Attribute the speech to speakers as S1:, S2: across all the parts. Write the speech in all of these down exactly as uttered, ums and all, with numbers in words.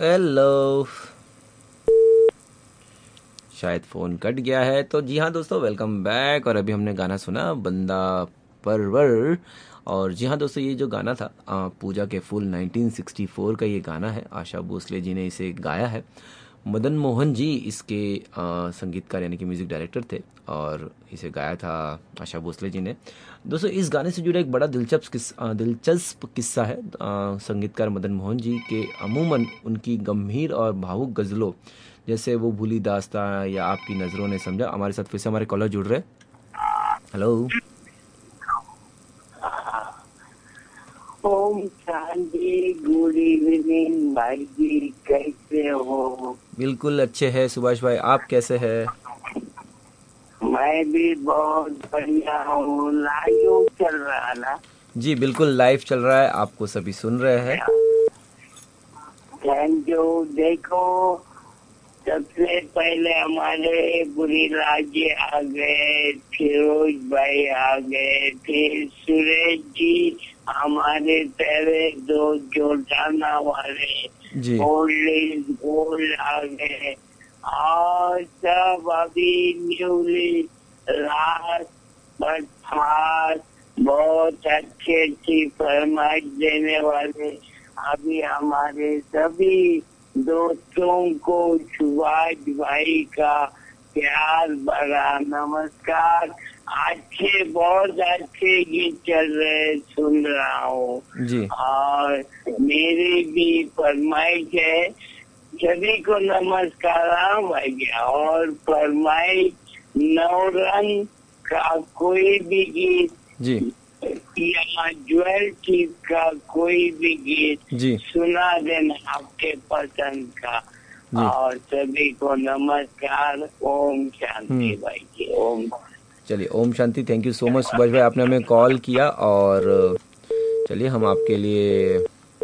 S1: Hello. शायद phone cut गया है। तो जी हाँ दोस्तों, वेलकम बैक। और अभी हमने गाना सुना बंदा परवर। और जी हाँ दोस्तों, ये जो गाना था आ, पूजा के फुल नाइनटीन सिक्सटी फोर का ये गाना है। आशा भोसले जी ने इसे गाया है। मदन मोहन जी इसके आ, संगीतकार यानी कि म्यूज़िक डायरेक्टर थे और इसे गाया था आशा भोसले जी ने। दोस्तों, इस गाने से जुड़ा एक बड़ा दिलचस्प किस्सा दिलचस्प किस्सा है। आ, संगीतकार मदन मोहन जी के अमूमन उनकी गंभीर और भावुक गज़लों जैसे वो भूली दास्तां या आपकी नज़रों ने समझा। हमारे साथ फिर से हमारे कॉलर जुड़ रहे। Hello.
S2: Om Shanti. Good evening भाई जी, कैसे हो?
S1: बिल्कुल अच्छे हैं सुभाष भाई, आप कैसे हैं?
S2: मैं भी बहुत बढ़िया हूँ। लाइव चल रहा ना?
S1: जी बिल्कुल लाइव चल रहा है, आपको सभी सुन रहे हैं।
S2: Thank you. देखो, सबसे पहले हमारे बुरी लाजी आ गए, फिरोज भाई आ गए, फिर सुरेश जी, हमारे तेरे दो जोटाना वाले
S1: जी
S2: ओल्ड इज गोल्ड आ गए। और सब अभी न्यूली लास्ट बट फास्ट बहुत अच्छी अच्छी फरमाइश देने वाले अभी हमारे सभी दोस्तों को सुभाष भाई का प्यार भरा नमस्कार। अच्छे, बहुत अच्छे गीत चल रहे, सुन रहा हूँ।
S1: जी
S2: और मेरी भी फरमाइश है, सभी को नमस्कार भैया। और फरमाइश नवरंग का कोई भी गीत
S1: जी
S2: या ज्वेल चीज का कोई भी गीत
S1: जी
S2: सुना देना आपके पसंद का।
S1: जी
S2: और सभी को नमस्कार। ओम शांति
S1: हम्म
S2: भाई जी। ओम।
S1: चलिए, Om Shanti. Thank you so much Subhash भाई, आपने हमें कॉल किया। और चलिए, हम आपके लिए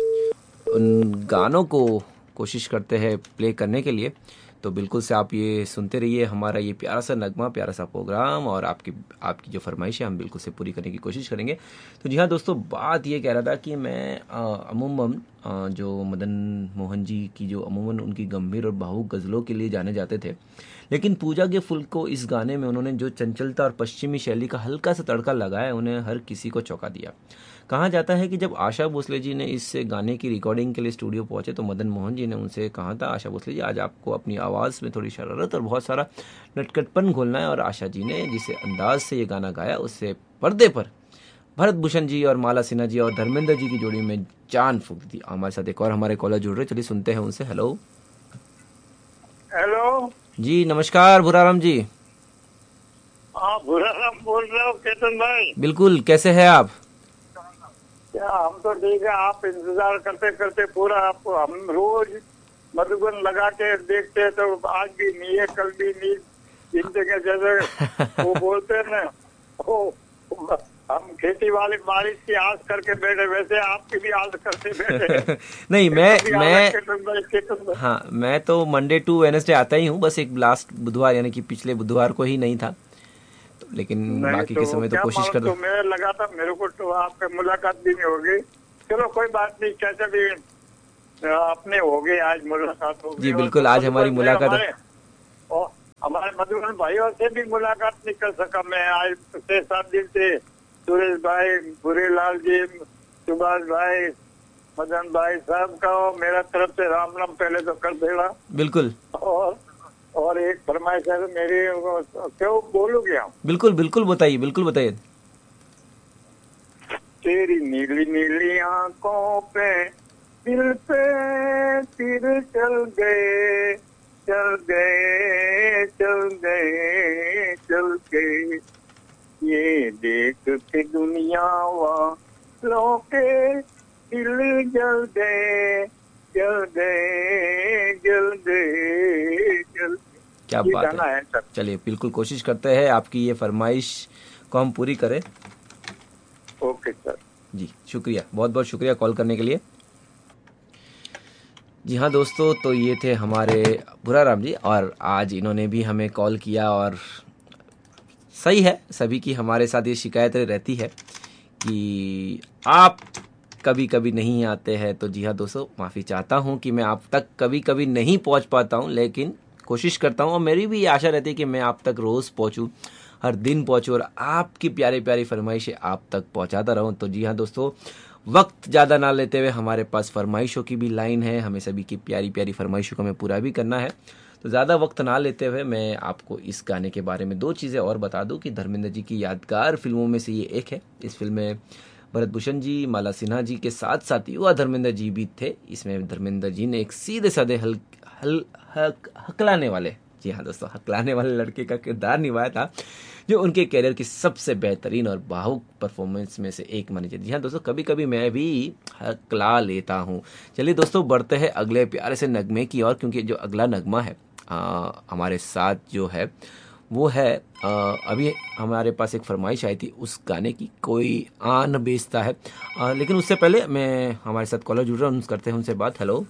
S1: उन गानों को कोशिश करते हैं प्ले करने के लिए। तो बिल्कुल से आप ये सुनते रहिए हमारा ये प्यारा सा नगमा, प्यारा सा प्रोग्राम। और आपकी आपकी जो फरमाइश है हम बिल्कुल से पूरी करने की कोशिश करेंगे। तो जी हाँ दोस्तों, बात ये कह रहा था कि मैं अ, अमूमन अ, जो मदन मोहन जी की जो अमूमन उनकी गंभीर और भावुक गज़लों के लिए जाने जाते थे, लेकिन पूजा के फुल को इस गाने में उन्होंने जो चंचलता और पश्चिमी शैली का हल्का सा तड़का लगाया, उन्हें हर किसी को चौंका दिया। कहा जाता है कि जब आशा भोसले जी ने इस गाने की रिकॉर्डिंग के लिए स्टूडियो पहुंचे तो मदन मोहन जी ने उनसे कहा था, आशा भोसले जी आज आपको अपनी आवाज़ में थोड़ी शरारत और बहुत सारा नटखटपन घोलना है। और आशा जी ने जिसे अंदाज से ये गाना गाया, उससे पर्दे पर भरत भूषण जी और माला सिन्हा जी और धर्मेंद्र जी की जोड़ी में जान फूंक दी। हमारे साथ एक और हमारे कॉलर जुड़ रहे, चलिए सुनते हैं उनसे। हेलो।
S2: हेलो।
S1: जी नमस्कार भूराराम जी।
S2: हाँ, भूराराम बोल रहे हो केतन भाई?
S1: बिल्कुल, कैसे हैं आप?
S2: क्या, हम तो ठीक है। आप इंतजार करते करते पूरा, आपको हम रोज मधुबन लगा के देखते हैं, तो आज भी नहीं है, कल भी नहीं। जिंदगी जैसे वो बोलते हैं ना, वो हम खेती वाली बारिश की आस करके बैठे, वैसे आपकी भी आस करते बैठे।
S1: नहीं, मैं
S2: कभी आ रहा
S1: मैं
S2: केतन भाई, केतन भाई।
S1: हाँ, मैं तो मंडे टू वेडनेसडे आता ही हूँ। बस एक लास्ट बुधवार यानी कि पिछले बुधवार को ही नहीं था, तो लेकिन
S2: नहीं
S1: बाकी
S2: तो
S1: के समय तो
S2: क्या
S1: कोशिश
S2: मालूम,
S1: कर।
S2: तो मैं लगा था मेरे को तो आपसे मुलाकात भी नहीं होगी। चलो कोई बात नहीं, चाचा भी अपने हो गए, आज मुलाकात हो गई।
S1: जी
S2: और
S1: बिल्कुल,
S2: तो
S1: आज हमारी
S2: मधुबन में
S1: मुलाकात है।
S2: हमारे और हमारे मधुबन भाइयों से भी मुलाकात नहीं कर सका मैं आज छह सात दिन से। सुरेश भाई, भूरेलाल जी, सुभाष भाई, मदन भाई साहब का मेरा तरफ से राम राम पहले तो कर देगा।
S1: बिल्कुल
S2: और और एक फरमाइश है मेरी, क्यों बोलू क्या?
S1: बिल्कुल बिल्कुल बताइए, बिल्कुल बताइए।
S2: तेरी नीली नीली आंखों पे दिल पे तीर चल गए, चल गए, चल गए, चल गए। ये देख के दुनिया वालों के दिल जल गए, जल गए, जल गए, जल गए।
S1: क्या
S2: ये
S1: बात है।
S2: गाना है सर।
S1: चलिए, बिल्कुल कोशिश करते हैं आपकी ये फरमाइश को हम पूरी करें।
S2: Okay sir.
S1: जी शुक्रिया, बहुत बहुत शुक्रिया कॉल करने के लिए। जी हाँ दोस्तों, तो ये थे हमारे भूराराम जी। और आज इन्होंने भी हमें कॉल किया। और सही है, सभी की हमारे साथ ये शिकायत रहती है कि आप कभी कभी नहीं आते हैं। तो जी हाँ दोस्तों, माफ़ी चाहता हूँ कि मैं आप तक कभी कभी नहीं पहुँच पाता हूँ, लेकिन कोशिश करता हूँ और मेरी भी आशा रहती है कि मैं आप तक रोज़ पहुँचूँ, हर दिन पहुँचूँ और आपकी प्यारी प्यारी फरमाइशें आप तक पहुँचाता रहूँ। तो जी हाँ दोस्तों, वक्त ज़्यादा ना लेते हुए हमारे पास फरमाइशों की भी लाइन है, हमें सभी की प्यारी प्यारी फरमाइशों को हमें पूरा भी करना है। तो ज़्यादा वक्त ना लेते हुए मैं आपको इस गाने के बारे में दो चीज़ें और बता दूं कि धर्मेंद्र जी की यादगार फिल्मों में से ये एक है। इस फिल्म में भरत भूषण जी, माला सिन्हा जी के साथ साथ युवा धर्मेंद्र जी भी थे। इसमें धर्मेंद्र जी ने एक सीधे साधे हल हल हक, हकलाने वाले, जी हाँ दोस्तों, हकलाने वाले लड़के का किरदार निभाया था, जो उनके कैरियर की सबसे बेहतरीन और भावुक परफॉर्मेंस में से एक मानी जाती है। जी हाँ दोस्तों, कभी कभी मैं भी हकला लेता हूँ। चलिए दोस्तों, बढ़ते हैं अगले प्यारे से नगमे की ओर, क्योंकि जो अगला नगमा है आ, हमारे साथ जो है वो है आ, अभी हमारे पास एक फरमाइश आई थी उस गाने की, कोई आन बेचता है। आ, लेकिन उससे पहले मैं हमारे साथ कॉलर जुड़ रहा हूँ, करते हैं उनसे बात। हेलो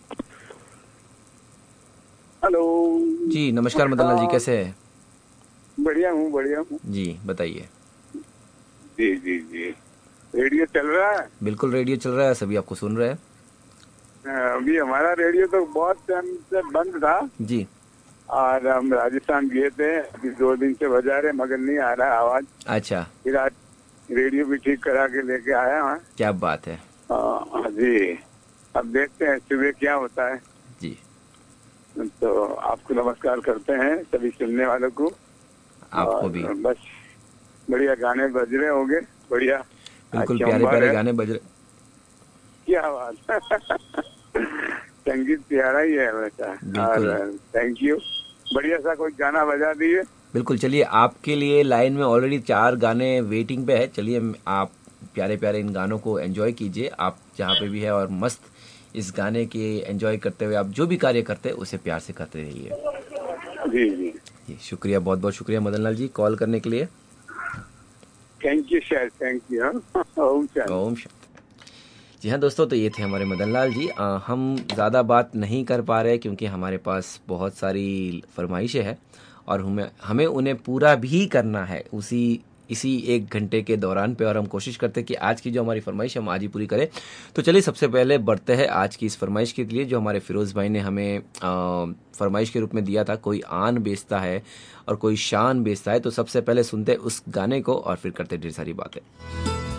S2: हेलो
S1: जी, नमस्कार मदन लाल जी, कैसे हैं?
S2: बढ़िया हूँ बढ़िया हूँ।
S1: जी बताइए।
S2: जी जी जी, रेडियो चल रहा है?
S1: बिल्कुल रेडियो चल रहा है, सभी आपको सुन रहे हैं।
S2: अभी हमारा रेडियो तो बहुत टाइम से बंद था
S1: जी।
S2: और हम राजस्थान गए थे, अभी दो दिन से बजा रहे मगर नहीं आ रहा आवाज।
S1: अच्छा,
S2: फिर आज रेडियो भी ठीक करा के लेके आया हूँ।
S1: क्या बात है।
S2: हाँ जी, अब देखते हैं सुबह क्या होता है।
S1: जी,
S2: तो आपको नमस्कार करते हैं सभी सुनने वालों को।
S1: आपको भी।
S2: बस बढ़िया गाने बज रहे होंगे, बढ़िया।
S1: बिल्कुल
S2: आज
S1: प्यारे
S2: सोमवार
S1: प्यारे
S2: है,
S1: गाने बज रहे।
S2: क्या बात संगीत प्यारा ही है वैसा।
S1: बिल्कुल
S2: और थैंक यू, बढ़िया सा कोई गाना बजा दिए।
S1: बिल्कुल, चलिए आपके लिए लाइन में ऑलरेडी चार गाने वेटिंग पे है। चलिए आप प्यारे प्यारे इन गानों को एंजॉय कीजिए, आप जहाँ पे भी है, और मस्त इस गाने के एंजॉय करते हुए आप जो भी कार्य करते हैं उसे प्यार से करते रहिए।
S2: जी जी
S1: जी शुक्रिया, बहुत बहुत शुक्रिया मदन लाल जी कॉल करने के लिए।
S2: Thank you sir, thank you. Om Shanti.
S1: Om Shanti. जी हाँ दोस्तों, तो ये थे हमारे मदन लाल जी। आ, हम ज़्यादा बात नहीं कर पा रहे क्योंकि हमारे पास बहुत सारी फरमाइशें हैं और हमें हमें उन्हें पूरा भी करना है उसी इसी एक घंटे के दौरान पे, और हम कोशिश करते हैं कि आज की जो हमारी फरमाइश हम आज ही पूरी करें। तो चलिए सबसे पहले बढ़ते हैं आज की इस फरमाइश के लिए, जो हमारे फिरोज़ भाई ने हमें आ, फरमाइश के रूप में दिया था, कोई आन बेचता है और कोई शान बेचता है। तो सबसे पहले सुनते हैं उस गाने को और फिर करते ढेर सारी बातें।